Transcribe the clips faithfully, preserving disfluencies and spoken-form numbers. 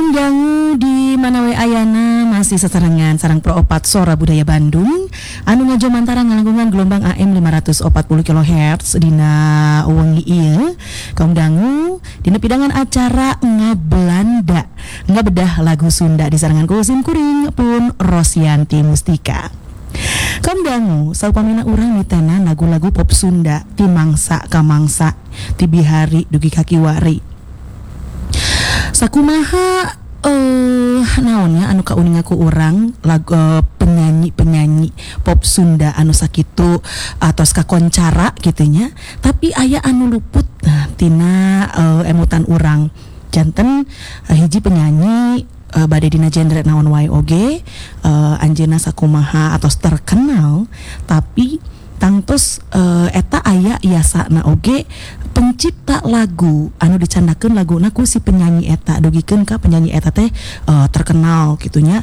Kaum dangu di mana we ayana masih sesarengan sarang Pro Opat Sora Budaya Bandung anu ngajo mantara ngalangkungan gelombang A M lima ratus empat puluh kilohertz dina wengi ieu. Kaum dangu dina pidangan acara ngabelanda ngabedah lagu Sunda disarangan ku Sim Kuring pun Rosyanti Mustika. Kaum dangu saupamina urang nitenan lagu-lagu pop Sunda ti mangsa ka mangsa ti bihari dugi kakiwari. Sakumaha eh naonnya anu kauning aku urang lagu uh, penyanyi-penyanyi pop Sunda anu sakitu atos kakoncara gitunya, tapi aya anu luput nah, tina uh, emutan urang. Janten uh, hiji penyanyi uh, bade dina genre naon wae oge uh, anjeunna sakumaha atos terkenal tapi tangtos uh, eta aya iasana oge pencipta lagu anu dicandakeun laguna ku si penyanyi eta dugikeun ka penyanyi eta teh uh, terkenal gitunya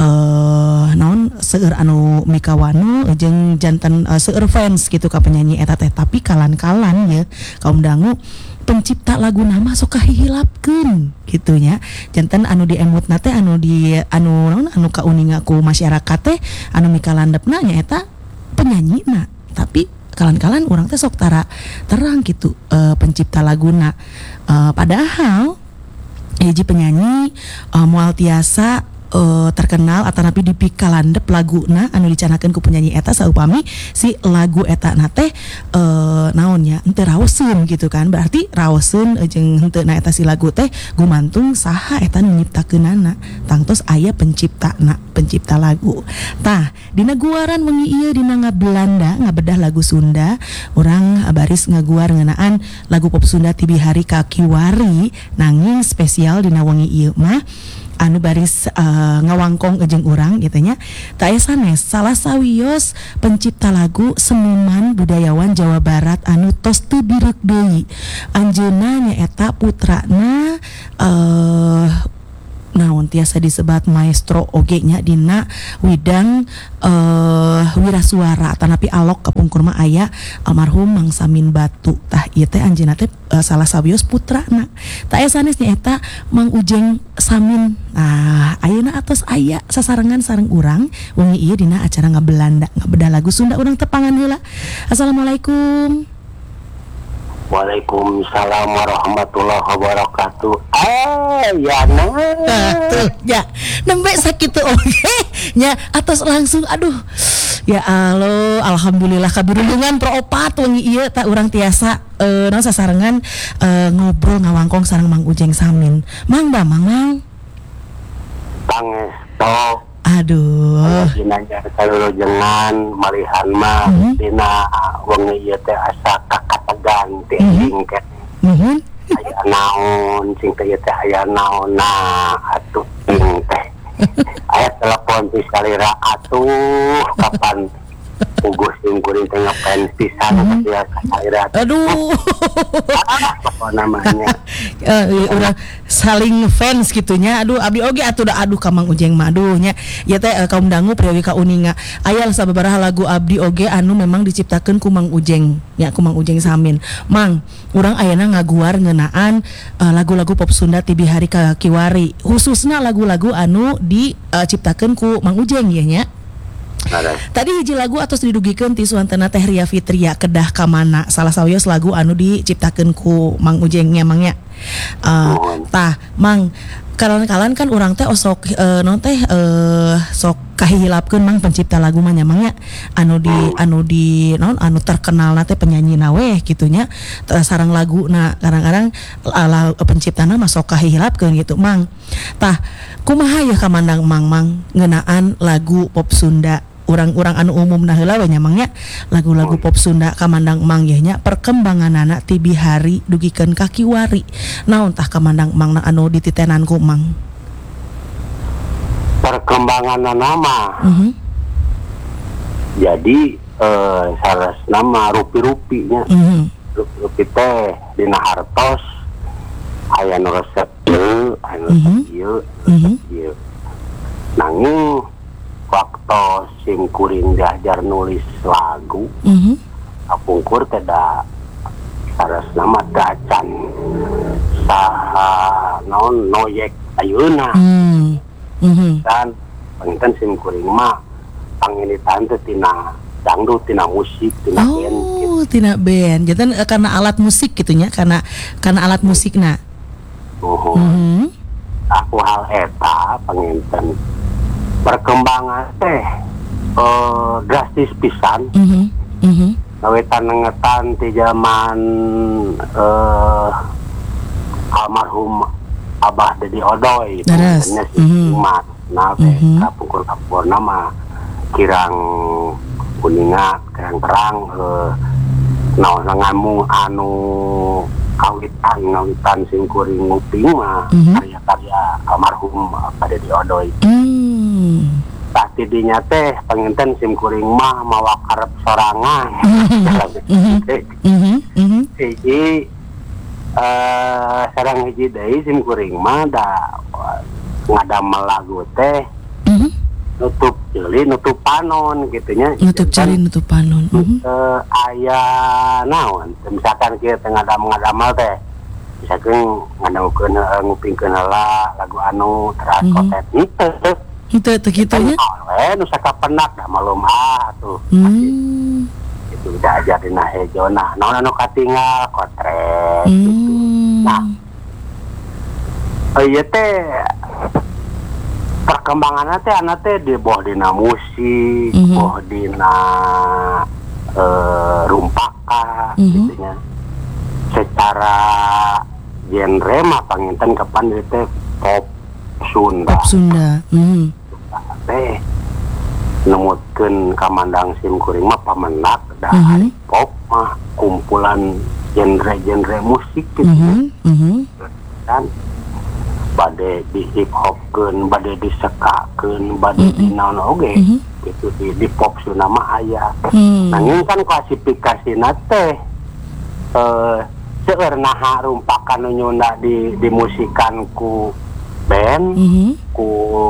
uh, naon seueur anu mikawanu jeung janten uh, seueur fans gitu ka penyanyi eta teh, tapi kalan-kalan ya kaum dangu pencipta lagu nama sok kahihilapkeun gitunya janten anu diemutna teh anu di anu naon anu kauninga ku masyarakat teh anu mikalandepna nyaeta penyanyina, tapi kalan-kalan orang teh sok tara terang gitu uh, pencipta laguna uh, padahal hiji penyanyi uh, moal tiasa uh, terkenal atanapi dipikalandep laguna anu dicanakeun ku penyanyi eta saupami si lagu eta na teh uh, naonnya henteu raoseun gitu kan, berarti raoseun uh, jeung henteu na eta si lagu teh gumantung saha eta nu nyiptakeunana tangtos aya penciptana pencipta lagu. Tah dina guaran wengi ieu dina ngabelanda ngabedah lagu Sunda urang baris ngaguar ngeunaan lagu pop Sunda ti bihari kakiwari nanging spesial dina wengi ieu mah anu baris uh, ngawangkong jeung urang gitu nya ta aya sanes salah sawios pencipta lagu seniman budayawan Jawa Barat anu tos teu birek deui anjeunna nyaeta putrana uh, naon tiasa disebat maestro oge nya dina widang uh, wirasuara tanapi alok kapungkur mah aya almarhum Mang Samin Batu. Tah ieu teh anjeunna teh uh, salah sawios putrana ta aya sanes nyaeta Mang Ujeng Samin. Nah ayeuna atos aya sasarengan sareng urang wengi ieu dina acara ngabelanda ngabedah lagu Sunda urang tepangan heula. Assalamualaikum. Waalaikumsalam warahmatullahi wabarakatuh. Eh, ya nah. Tuh, ya. Nembe sakitu oge nya atas langsung aduh. Ya Allah, alhamdulillah kaberuntungan Pro Opat wengi ieu ta urang tiasa eh naon sasarengan eh, ngobrol ngawangkong sareng Mang Ujeng Samin. Mang da Mang Mang. Pangestu. Aduh. Dina kalau jengan malihan mah mm-hmm. dina wengi ieu teh asa kakategan teh mm-hmm. ket. Mhm. Aya naon sing teh teh aya naon nah atuh ting teh. Aya telepon ti salira atuh kapan ugus sing kuring teh ngapain pisan mm-hmm. ya salira. Aduh. Apa namanya? Uh, udah saling fans gitunya. Aduh abdi oge atuh da aduh ka Mang Ujeng mah aduh nya ya teh uh, kaum dangu priawi ka uninga aya sababaraha lagu abdi oge anu memang diciptakeun ku Mang Ujeng nya ku Mang Ujeng Samin. Mang urang ayana ngaguar ngeunaan uh, lagu-lagu pop Sunda ti bihari kakiwari khususnya lagu-lagu anu diciptakeun uh, ku Mang Ujeng ya nya. Tadi hiji lagu atos didugikeun ti suantana teh Ria Fitria kedah ka mana salah sawios lagu anu diciptakeun ku Mang Ujeng nya Mang nya. Uh, tah Mang kalan-kalan kan urang teh osok uh, non teh uh, sok kahihilapkeun Mang pencipta lagu mah nya Mang nya anu di anu di naon anu terkenal na teh penyanyi na weh kitu nya sareng laguna kadang-kadang ala penciptana mah sok kahihilapkeun gitu Mang. Tah kumaha ya kamandang Mang Mang ngeunaan lagu pop Sunda urang-urang anu umumna heula we nya Mang nya lagu-lagu pop Sunda kamandang Mang ye nya perkembanganana ti bihari dugikeun kakiwari naon tah kamandang Mang anu dititenan ku Mang perkembangan nama mm-hmm. jadi eh, saras nama rupi-rupinya mm-hmm. rupi teh dina hartos aya nu resep teu aya nu resep ieu resep ieu nanging waktu sing kuring diajar nulis lagu mm-hmm. apungkur teda saras nama dacan saha naon noyek ayeuna. Hmm. Mhm. Dan panginten sim kuring mah panginitan teh tina dangdut, tina musik, tina band gitu. Oh, tina band. Jadi eh, karena alat musik gitunya, karena karena alat musikna. Uhum. Mhm. Aku hal eta panginten perkembangan teh eh, drastis pisan. Mhm. Mhm. Ngawetan nengetan ti zaman eh, almarhum Abah Dedi Odoy, Daras. pangintennya si Mhm. Mas, nah teh Mhm. kapungkur-kapungkur nama kirang kuningat, kirang terang, eh, naon ngamu anu kawitan ngawitan sing kuring nguping mah Mhm. karya-karya almarhum Abah Dedi Odoy. Hmm. Tak tidinya teh panginten sim kuring mah mawa karep sorangan. Mhm. Mhm. Mhm. Hiji eh sareng hiji deui sim kuring mah da ngadamel lagu teh Mhm. nutup ceuli nutup panon gitunya. Nutup cari nutup panon. Mhm. Eh aya naon misalkan kieu teh ngadam-ngadamel teh misalkan ngadamkeun uh, ngupingkeun heula lagu anu teras Mhm. kotet henteu. Itu itu gitunya. Eh nu sakapenak da malum ah tuh. Hmm. Itu udah ajar dina hejona. Naon anu katinggal kotrek gitu. Hmm. Nah, ieu teh perkembanganna teh ana teh di bawah dina musik, Mhm. bawah dina eh, rumpaka Mhm. gitu nya. Secara genre mah panginten kapan ieu teh pop Sunda. Pop Sunda. Mhm. Teh nemutkeun kamandang sim kuring mah pamenak da Mhm. pop mah kumpulan genre-genre musik gitu. Mhm. Mhm. Dan bade di hip hopkeun, bade disekakeun, bade Mhm. di naon oge Mhm. gitu di, di pop Sunda mah aya. Hmm. Nanging kan klasifikasina teh eh seueur naha rumpakan nu nyunda di dimusikan ku band, Mhm. ku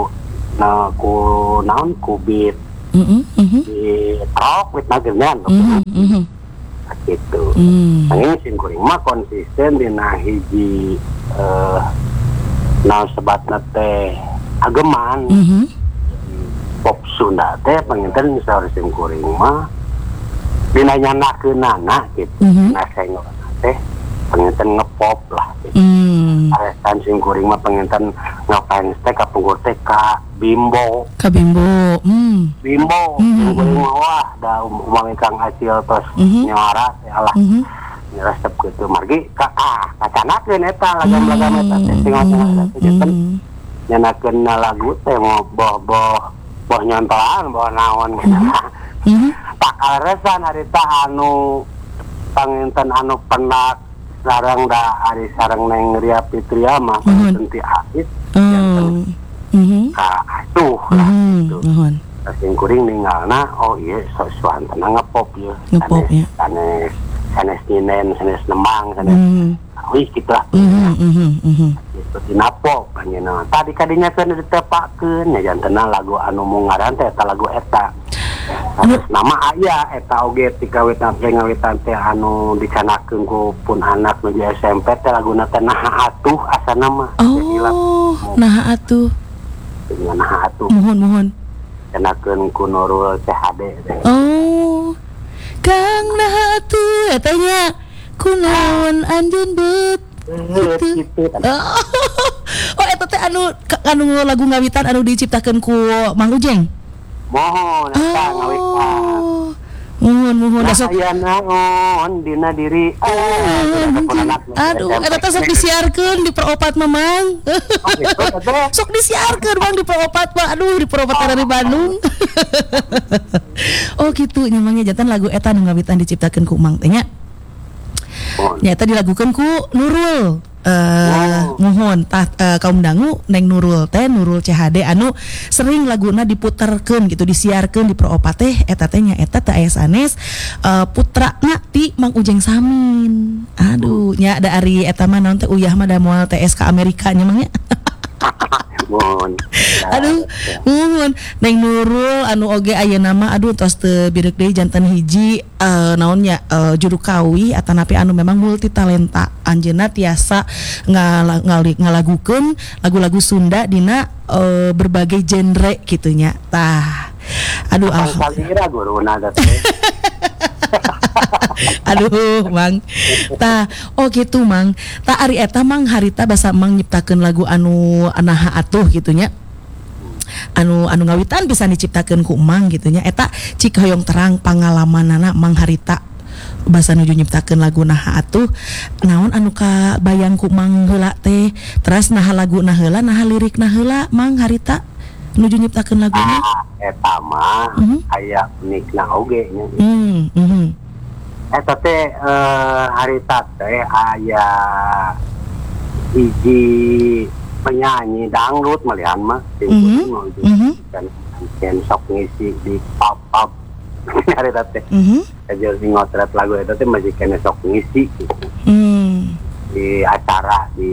na ku naon ku beat Mhm. Mhm. di rock with nageunnya Mhm. Mhm. gitu. Hmm. Nanging sim kuring mah konsisten dina hiji eh naon sebatna teh ageman. Mhm. Pop Sunda teh panginten saur sim kuring mah dina nyanakeunana gitu. Mhm. Nah sengona teh panginten ngepop lah gitu. Hmm. Aresan sim kuring mah panginten ngefans teh ka pungkur teh ka Bimbo. Kabimbo. Hmm. Bimbo, Mhm. sim kuring mah wah da umami Kang Acil tos Mhm. nyora teh alah. Mhm. Resep gitu margi ka ah kacanakeun eta lagam-lagam eta teh tinggal-tinggal eta teh janten Mhm. nyanakeun lagu teh mau boh-boh boh nyontolan boh naon gitu. Mhm. Pakal resan harita anu panginten anu penak sareng da ari sareng Neng Ria Fitria mah Nuhun. panginten ti Ais Oh. Mhm. ka asuh lah Mhm. gitu. Nuhun. Sing kuring ninggalna oh ieu sosuan tenang ngepop ieu. Ngepop, ya. Sanes sanes ninen, sanes nemang, sanes Mhm. wih gitu lah. Mhm. Mhm. Mhm. Itu tina pop panyeuna. Tadi kadinya keun ditepakeun nya jantena lagu anu mungaran teh eta lagu eta. Terus nama aya eta oge ti kawitan teh ngawitan teh anu dicanakeun ku pun anak nu di S M P teh laguna teh naha atuh asana mah. Oh, nah atuh. Dengan naha atuh Mohon mohon. canakeun ku Nurul C H D teh. Oh, Kang nah atuh eta nya kunaon anjeun beut. Eh, gitu kan. Oh, oh eta teh anu anu lagu ngawitan anu diciptakeun ku Mang Ujeng. Mohon eta ngawitan. Oh. Mohon mohon Nah, sok. aya naon dina diri Aduh, eta teh sok disiarkeun di Peropat Mamang. Sok disiarkeun Bang di Peropat Pak. Aduh, di Peropat dari Bandung. Oh gitu nyamangnya jantan lagu eta nu ngawitan diciptakeun ku Mang teh nya. Nyata dilagukeun ku Nurul. Uh, Oh. mohon tah uh, kaum dangu Neng Nurul teh Nurul C H D anu sering laguna diputerkeun gitu disiarkeun di Peropat teh eta teh nya eta teh aya sanes uh, putrana ti Mang Ujeng Samin. Aduh nya da ari eta mah naon teh uyah mah da moal T S ka Amerika nya mah nya. Mohon. Aduh, mohon Neng Nurul anu oge aya nama aduh tos teu birek deui janten hiji uh, naonnya uh, juru kawi atanapi anu memang multi talenta. Anjeunna tiasa ngal- ngal- ngalagukeun lagu-lagu Sunda dina uh, berbagai genre gitunya. Tah. Aduh Ang ah. salira guruna da teh. Aduh Mang tah oh gitu Mang tah ari eta Mang harita basa Mang nyiptakeun lagu anu anaha atuh gitunya anu anu ngawitan bisa diciptakeun ku Mang gitunya eta cik hoyong terang pangalamanana Mang harita basa nuju nyiptakeun lagu naha atuh naon anu ka bayang ku Mang heula teh terus naha lagu na heula naha lirik na heula Mang harita nuju nyiptakeun lagunya Ah, eta mah Mhm. aya unikna oge nya. hmm mhm Eta teh eh, harita teh aya hiji penyanyi dangdut malihan mah sing Mhm. kuring mau Mhm. kan kan sok ngisi di pop pop harita teh mhm aja sing ngotret lagu eta teh masih kena sok ngisi gitu. hmm Di acara di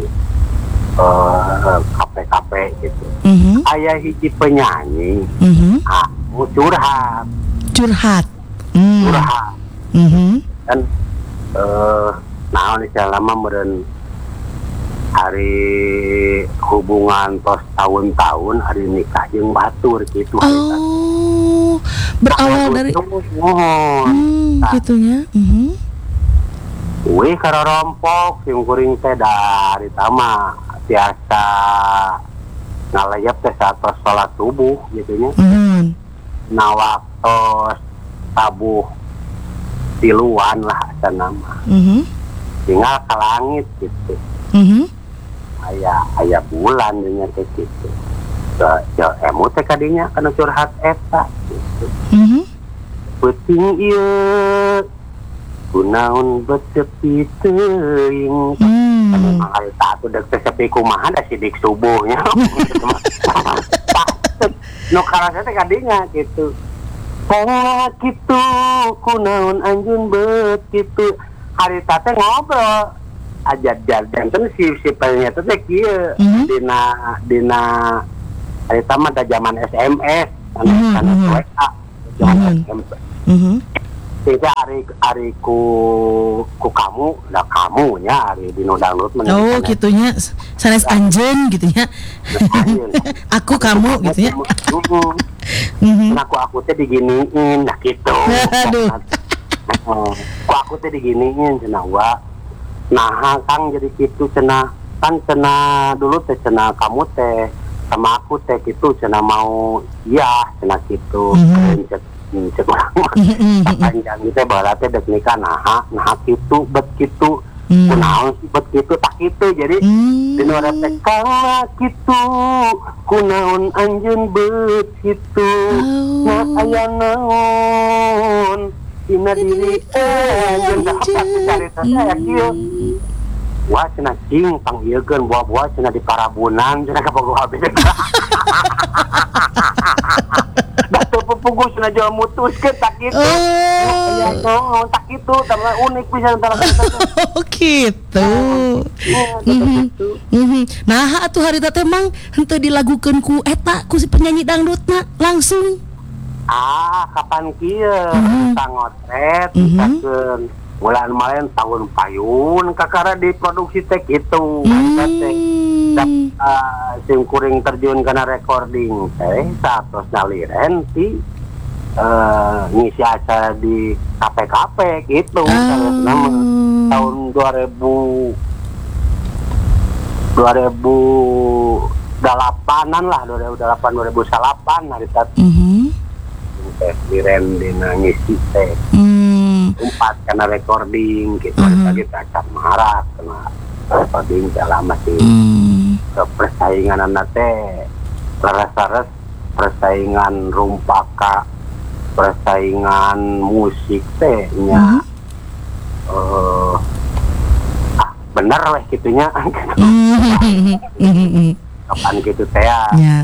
eh, kafe-kafe gitu. mhm Aya hiji penyanyi mhm ah mau curhat curhat hmm curhat mhm kan eh naon istilah lama meureun hari hubungan tos tahun-tahun hari nikah jeung batur gitu. oh berawal dari mohon hmm gitunya mhm wih karorompok sim kuring teh dari tama biasa ngalayap teh satos salat subuh gitu nya. mhm Nah waktu tabuh tiluan lah nama mhm tinggal ke langit gitu mhm aya aya bulan nya teh gitu ke ya emu teh kadinya kana curhat eta gitu mhm penting ieu kunaon betepi teuing hmm memang hari satu dek teh sepi kumaha da sidik subuhnya no karasa teh kadinya gitu Pokoknya gitu, kunaon anjun bet gitu. Hari teh ngobrol aja janten si si ternyata teh kieu Mhm. dina dina hari teh mah da zaman S M S anu Mhm, anu mhm. W A zaman Mhm. S M S. mhm Sehingga hari hari ku ku kamu da kamu nya hari dino download oh gitunya sanes anjeun gitunya aku kamu gitunya mhm Nah, aku aku teh diginiin, nah gitu. Aduh. Nah, ku aku teh diginiin, cenah wa. Nah, Kang jadi gitu cenah. Kan cenah dulu teh cenah kamu teh sama aku teh gitu cenah mau iya cenah gitu. Mhm. Cek cek urang mah. Mhm. Panjang teh baheula teh dek nikah nah, nah kitu bet kitu. Hmm. Kunaon sih bet kitu tak kitu jadi Hmm. dina urang teh kala kitu kunaon anjeun beut kitu Oh. na aya naon dina diri anjeun dapat carita saya kieu wah cenah cing panggieulkeun buah-buah cenah di Parabunan cenah ka Pogo habis batu pupugu cenah jual mutuskeun tak kitu aya Oh. naon tak kitu tambah unik pisan antara kata Oh gitu. Mhm. Mhm. Nah, atuh harita teh mang henteu dilagukeun ku eta ku si penyanyi dangdutna langsung. Ah, kapan kieu? Mhm. Kita ngotret, Mhm. misalkeun bulan kemarin tahun payun kakara diproduksi teh kitu. Eta teh dap Hmm. ah, sing kuring terjun kana recording teh satos naliren ti eh, ngisi acara di kafe-kafe gitu. Ah. Nama tahun dua ribu dua ribu delapanan lah dua ribu delapan dua ribu delapan hari tadi Mhm. teh diren dina ngisi teh Hmm. empat karena recording gitu Mhm. tadi cacat marah karena recording teh lama sih Hmm. ke persaingan anak teh leres-leres persaingan rumpaka persaingan musik teh nya eh ah bener lah gitunya Mhm. Mhm. kapan gitu teh ya Ya.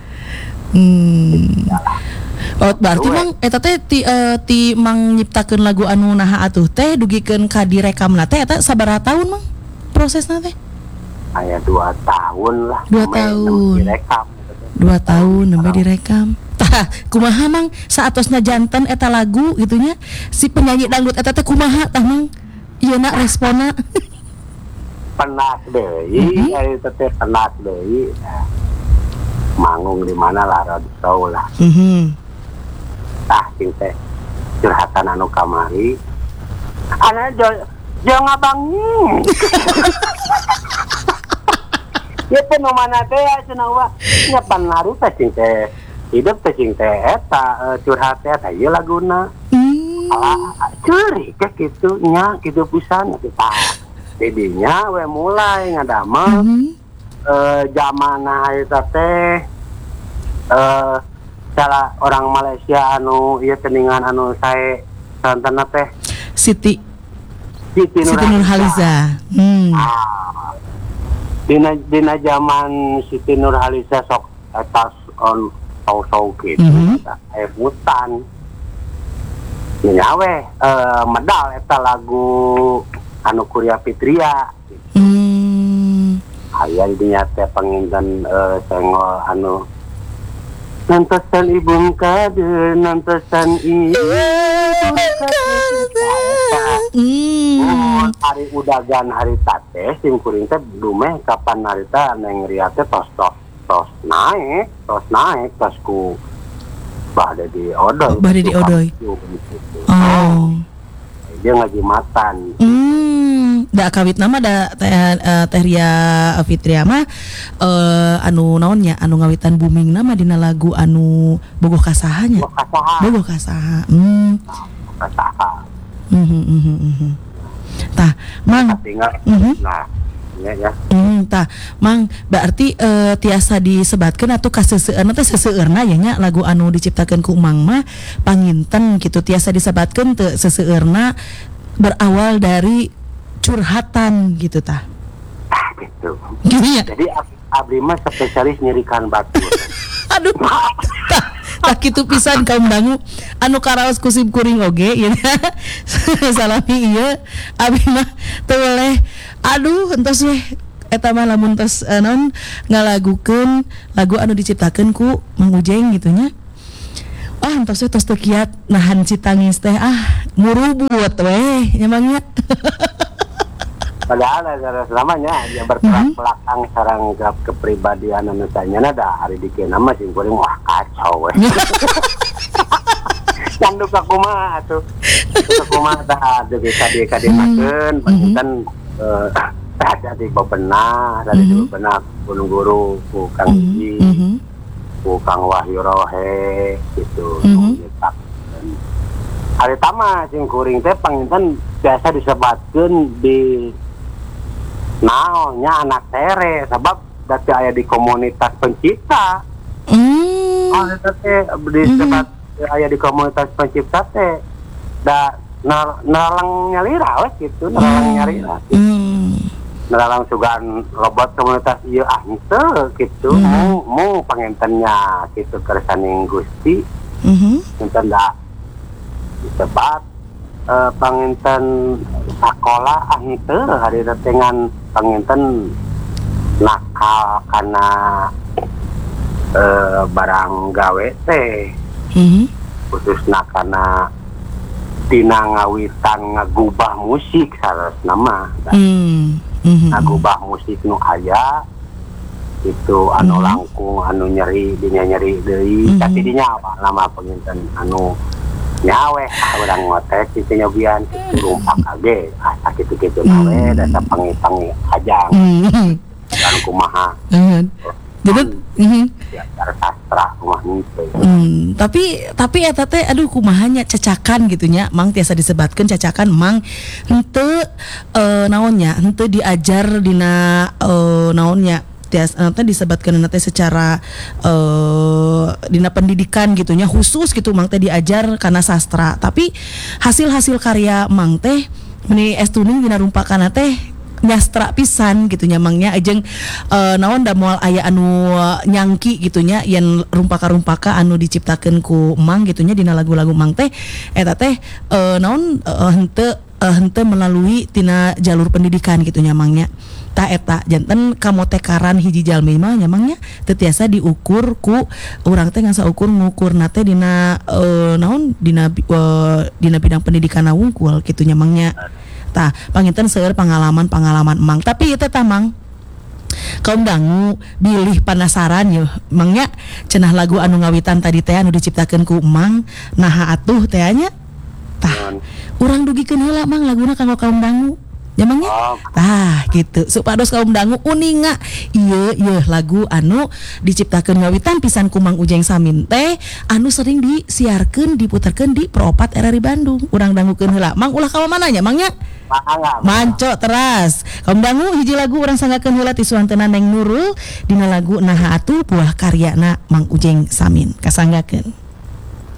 Hmm. Oh, berarti mang eta teh ti eh, ti mang nyiptakeun lagu anu naha atuh teh dugikeun ka direkamna teh eta sabaraha taun mang prosesna teh? Aya dua tahun lah. Dua tahun. Direkam. Dua tahun sampai direkam. Tah, kumaha mang saatosna janten eta lagu gitunya si penyanyi dangdut eta teh kumaha tah mang? Ieu na responna. Penas deui, eta teh penas deui. Manggung di mana lah radio lah. Mhm. Tah cing teh curhatan anu kamari. Ana jo jo ngabangi. Ya teh nu mana teh cenah wa nya panari teh cing teh hidup teh cing teh eta curhat teh tah ieu laguna. Hmm. Ah, ceurik teh kitu nya kitu pisan kita. Jadinya we mulai ngadamel Mhm. eh zamana eta teh eh cara orang Malaysia anu ieu teningan anu sae santanna teh Siti Siti Siti Nurhaliza. Hmm. Ah, dina dina zaman Siti Nurhaliza sok atas on tau-tau gitu, Mhm. air hutan. Nyawe eh medal eta lagu anu Kuria Fitria. Hmm. Aya di nya teh panginten eh sengol anu nantosan ibung kade nantosan ibung kade. Hmm. Hari udagan hari tate sim kuring teh dumeh kapan harita neng ria teh tos tos tos naik tos naik tos ku bade di odoy Bade di odoy. Oh. Dia ngajimatan. Hmm, da kawit nama da teh uh, teh Ria Fitria mah uh, anu naonnya anu ngawitan booming nama dina lagu anu bogoh kasahanya. Bogoh kasaha. Bogoh kasaha. Hmm. Kasaha. Mhm mhm mhm. Tah, Mang. Tinggal. Mhm. Nah, ya ya. Hmm, tah, Mang, berarti uh, tiasa disebatkeun atuh ka seuseurna teh seseueurna ya nya lagu anu diciptakeun ku Mang mah panginten gitu tiasa disebatkeun teu seseueurna berawal dari curhatan gitu tah. Ah, gitu. Gitu ya. Jadi ab- abdi mah spesialis nyerikan batu. Aduh. Tah, tah kitu pisan kaum dangu anu karaos kusip kuring oge ya. Salami ieu abi mah teu boleh. Aduh, entos we eta mah lamun tos uh, naon ngalagukeun lagu anu diciptakeun ku Mang Ujeng gitu nya. Ah, entos we tos teu kiat nahan citangis teh ah ngurubut we nya Mang nya. Padahal ada selamanya dia bertolak belakang sarang ke kepribadian anu tanyana da hari dikeun mah sing kuring wah kacau we. Candu ka kumaha atuh. Ka kumaha tah deui kade kade makeun panten eh ada di bebenah, ada di bebenah gunung guru ku Kang Ji, ku Kang Wahyu Rohe gitu. Hari tama sing kuring teh panginten biasa disebatkeun di naonnya anak tere sebab dati aya di komunitas pencipta. Hmm. Oh, eta teh disebat aya di komunitas pencipta teh da neralang nyalira we gitu, neralang nyalira. Hmm. Neralang sugan robot komunitas ieu ah henteu gitu. Mu mu pangentennya gitu kersaning Gusti. Mhm. Enten da disebat Uh, panginten sekolah ah itu hari dengan panginten nakal karena uh, barang gawe teh Mhm. khususna karena tina ngawitan ngagubah musik salah nama Hmm. Mhm. ngagubah musik nu aya itu anu langkung anu nyeri dinya nyeri deui tapi dinya apa nama panginten anu nyawe orang ngotek itu nyobian rumpak age asa gitu-gitu nawe dasa pangi-pangi ajang dan kumaha jadi ya cara sastra kumah nipe hmm, tapi tapi eta teh aduh kumahanya cacakan gitunya Mang tiasa disebatkeun cacakan Mang henteu uh, naonnya henteu diajar dina uh, naonnya tias nanti disebatkan nanti secara uh, dina pendidikan gitunya khusus gitu Mang teh diajar karena sastra tapi hasil-hasil karya Mang teh meni estuning dina rumpakan teh nyastra pisan gitunya Mangnya ajeng uh, naon da moal aya anu nyangki gitunya yen rumpaka-rumpaka anu diciptakeun ku Mang gitunya dina lagu-lagu Mang teh eta teh uh, naon uh, henteu uh, henteu melalui tina jalur pendidikan gitu nyamangnya. Ta eta janten kamotekaran hiji jalmi mah nyamangnya teu tiasa diukur ku urang teh ngasa ukur ngukur nate dina uh, naon dina uh, dina bidang pendidikan wungkul gitu nyamangnya. Tah panginten seueur pengalaman-pengalaman emang. Tapi ieu teh tah Mang kaum dangu bilih penasaran ya mangnya cenah lagu anu ngawitan tadi teh anu diciptakeun ku Mang naha atuh teh nya tah urang dugikeun heula Mang laguna kanggo kaum dangu nyamangnya tah gitu supados kaum dangu uninga ieu ieu lagu anu diciptakeun ngawitan pisan ku Mang Ujeng Samin teh anu sering disiarkeun diputerkeun di Pro opat R R I Bandung urang dangukeun heula Mang ulah ka mana nya mangnya manco teras kaum dangu hiji lagu urang sanggakeun heula ti suanteuna Neng Nurul dina lagu naha atuh buah karyana Mang Ujeng Samin kasanggakeun.